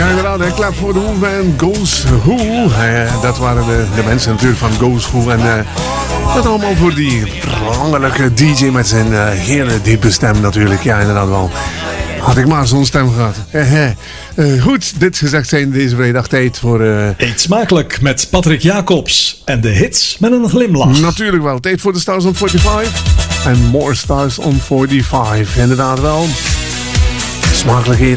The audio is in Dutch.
Ja, inderdaad, een klap voor de Who en Goes Who. Dat waren de mensen natuurlijk van Goes Who. En dat allemaal voor die prangelijke DJ met zijn hele diepe stem natuurlijk. Ja, inderdaad wel. Had ik maar zo'n stem gehad. Goed, dit gezegd zijn deze vrijdag tijd voor... Eet smakelijk met Patrick Jacobs en de hits met een glimlach. Natuurlijk wel. Tijd voor de Stars on 45. En more Stars on 45. Inderdaad wel. Smakelijk eten.